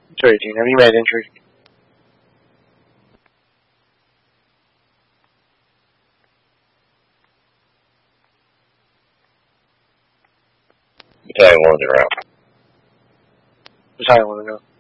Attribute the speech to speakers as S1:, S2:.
S1: Sorry, Dean, have you made entry?
S2: Battalion 1's around.
S1: Battalion 1 to go.